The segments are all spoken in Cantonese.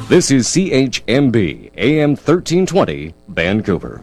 This is CHMB AM 1320 Vancouver.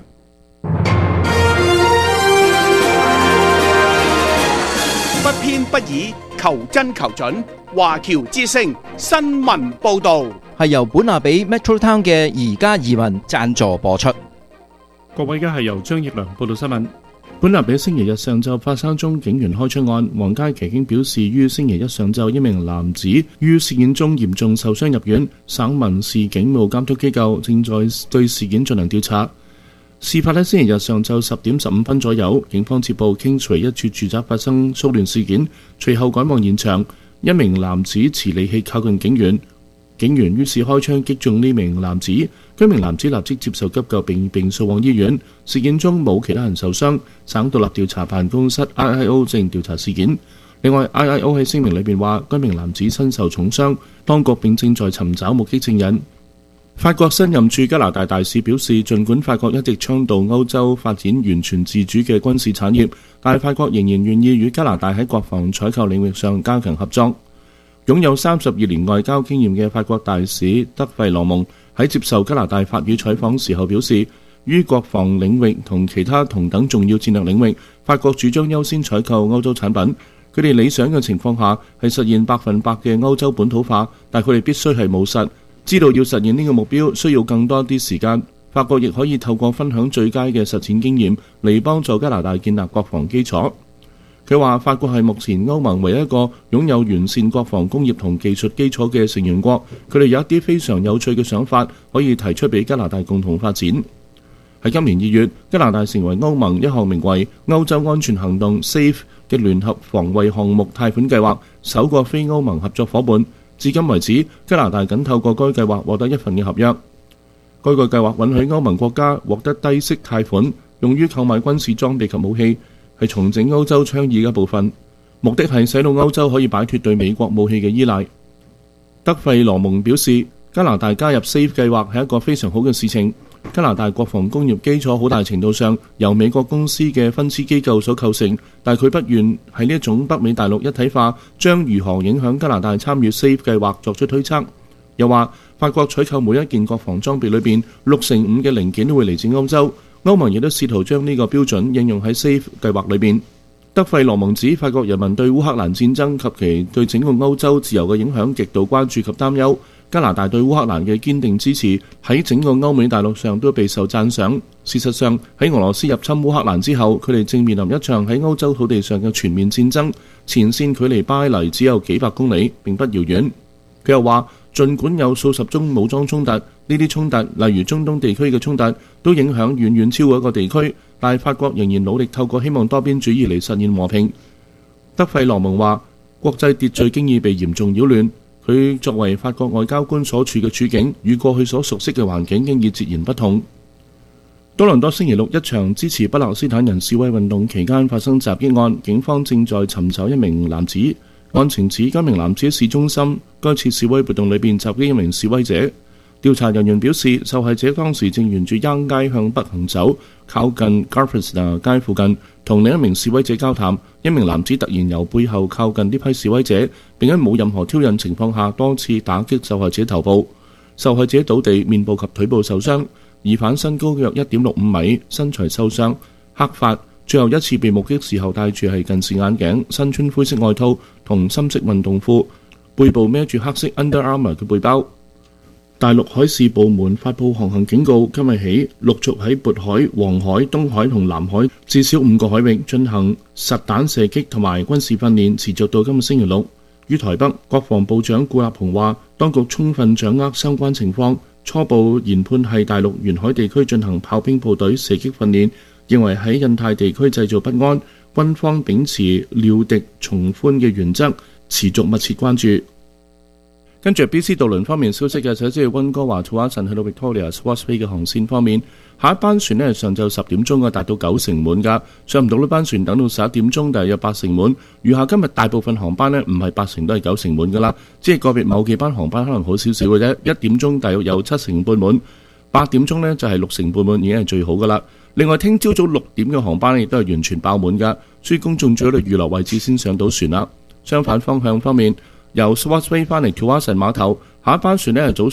不偏不倚，求真求準。華僑之聲新聞報導係由本拿比 Metro Town 嘅宜家移民贊助播出。 各位，而家係由張奕良報道新聞。本拿比星期日上晝發生宗警員開槍案，皇家騎警表示，於星期一上晝一名男子於事件中嚴重受傷入院，省民事警務監督機構正在對事件進行調查。事發喺星期日上晝10點15分左右，警方接報 Kingsway 一處住宅發生騷亂事件，隨後趕往現場，一名男子持利器靠近警員，警員於是開槍擊中呢名男子，該名男子立即接受急救並送往醫院。事件中冇其他人受傷，省獨立調查辦公室 IIO 正調查事件。另外 IIO 喺聲明裏面話，該名男子身受重傷，當局並正在尋找目擊證人。法國新任駐加拿大大使表示，儘管法國一直倡導歐洲發展完全自主嘅軍事產業，但法國仍然願意與加拿大喺國防採購領域上加強合作。擁有32年外交經驗嘅法國大使德費羅蒙喺接受加拿大法語採訪時候表示，於國防領域同其他同等重要戰略領域，法國主張優先採購歐洲產品。佢哋理想嘅情況下係實現100%嘅歐洲本土化，但佢哋必須係務實，知道要實現呢個目標需要更多啲時間。法國亦可以透過分享最佳嘅實踐經驗嚟幫助加拿大建立國防基礎。佢話法國係目前歐盟唯一一個擁有完善國防工業同技術基礎嘅成員國，佢哋有一啲非常有趣嘅想法可以提出俾加拿大共同發展。喺今年2月，加拿大成為歐盟一項名為歐洲安全行動 SAFE 嘅聯合防衛項目貸款計劃首個非歐盟合作伙伴。至今為止，加拿大僅透過該計劃獲得一份嘅合約。該個計劃允許歐盟國家獲得低息貸款，用於購買軍事裝備及武器，係重整歐洲倡議嘅一部分，目的係使到歐洲可以擺脫對美國武器嘅依賴。德費羅蒙表示，加拿大加入 SAFE 計劃係一個非常好嘅事情。加拿大國防工業基礎好大程度上由美國公司嘅分支機構所構成，但佢不願喺呢一種北美大陸一體化將如何影響加拿大參與 SAFE 計劃作出推測。又話法國採購每一件國防裝備裏邊65%嘅零件都會嚟自歐洲，歐盟亦都試圖將呢個標準應用喺 SAFE 計劃裏邊。德費羅蒙指法國人民對烏克蘭戰爭及其對整個歐洲自由嘅影響極度關注及擔憂。加拿大對烏克蘭嘅堅定支持喺整個歐美大陸上都備受讚賞。事實上，喺俄羅斯入侵烏克蘭之後，佢哋正面臨一場喺歐洲土地上嘅全面戰爭，前線距離巴黎只有幾百公里，並不遙遠。佢又話，儘管有數十宗武裝衝突，呢啲衝突例如中東地區嘅衝突都影響遠遠超過一個地區，但係法國仍然努力透過希望多邊主義嚟實現和平。德費羅蒙話，國際秩序經已被嚴重擾亂。佢作為法國外交官所處嘅處境，與過去所熟悉嘅環境經已截然不同。多倫多星期六一場支持巴勒斯坦人示威運動期間發生襲擊案，警方正在尋找一名男子。案情指該名男子喺市中心該次示威活動裏邊襲擊一名示威者。調查人員表示，受害者當時正沿住 Yonge 街向北行走，靠近 Garfesta 街附近，同另一名示威者交談。一名男子突然由背後靠近呢批示威者，並喺冇任何挑釁情況下多次打擊受害者頭部。受害者倒地，面部及腿部受傷。疑犯身高約 1.65 米，身材瘦削，黑髮。最後一次被目擊時候戴住係近視眼鏡，身穿灰色外套同深色運動褲，背部孭住黑色 Under Armour 嘅背包。大陸海事部門發布航行警告，今日起陸續喺渤海、黃海、東海同南海至少5個海域進行實彈射擊同埋軍事訓練，持續到今個星期六。於台北，國防部長顧立雄話，當局充分掌握相關情況，初步研判係大陸沿海地區進行炮兵部隊射擊訓練，認為喺印太地區製造不安，軍方秉持料敵從寬嘅原則，持續密切關注。跟住 BC 渡輪方面消息嘅，就係溫哥華 to 阿神去到 Victoria Swartz Bay 嘅航線方面，下一班船呢上晝10點鐘嘅達到90%滿㗎，上唔到呢班船等到11點鐘，但係有80%滿。餘下今日大部分航班呢唔係80%都係90%滿㗎啦，只係個別某幾班航班可能好少少嘅啫。1點鐘大約有70%半滿，8點鐘呢就係60%半滿，已經係最好㗎啦。另外聽朝早6點嘅航班亦都係完全爆滿㗎，所以公眾最好預留位置先上到船啦。相反方向方面，由 Swartz Bay 返嚟 to 阿神碼頭，下一班船呢係早